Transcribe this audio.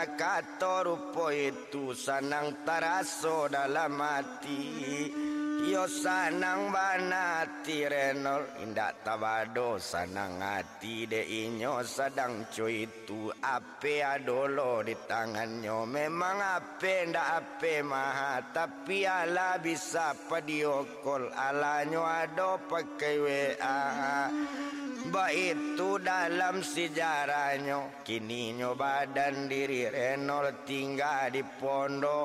Kata rupa itu sanang taraso dalam hati. Yo sanang banati renol indak tabado sanang hati de inyo sadang cuy itu ape adolo di tangannya. Memang ape ndak ape maha tapi ala bisa padiokol alanyo ado pakai WA. Ba itu dalam sejarahnya kini nyo badan diri renol tinggal di pondok.